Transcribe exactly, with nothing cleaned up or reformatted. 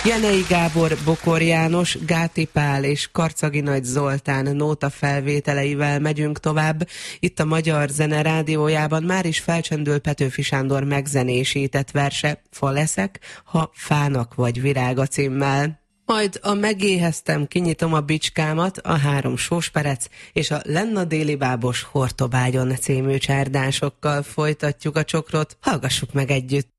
Jenei Gábor, Bokor János, Gáti Pál és Karcagi Nagy Zoltán nóta felvételeivel megyünk tovább. Itt a Magyar Zene Rádiójában már is felcsendül Petőfi Sándor megzenésített verse Fa leszek, ha fának vagy virága címmel. Majd a Megéheztem, kinyitom a bicskámat, a Három sósperec és a Lenna déli bábos Hortobágyon című csárdásokkal folytatjuk a csokrot. Hallgassuk meg együtt!